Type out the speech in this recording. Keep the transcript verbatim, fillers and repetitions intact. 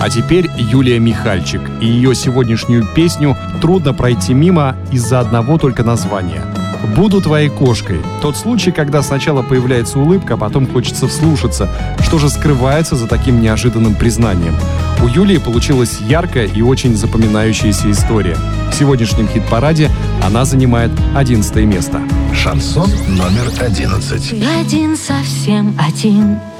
А теперь Юлия Михальчик и ее сегодняшнюю песню трудно пройти мимо из-за одного только названия. «Буду твоей кошкой». Тот случай, когда сначала появляется улыбка, а потом хочется вслушаться, что же скрывается за таким неожиданным признанием. У Юлии получилась яркая и очень запоминающаяся история. В сегодняшнем хит-параде она занимает одиннадцатое место. Шансон номер одиннадцать. Ты один, совсем один.